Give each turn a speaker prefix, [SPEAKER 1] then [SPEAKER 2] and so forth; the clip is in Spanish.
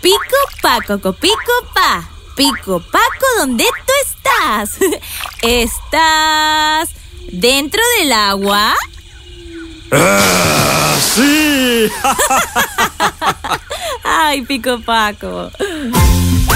[SPEAKER 1] Paco, copico, pa. Pico, Paco, ¿dónde tú estás? ¿Estás dentro del agua?
[SPEAKER 2] ¡Sí!
[SPEAKER 1] Ay, Pico Paco.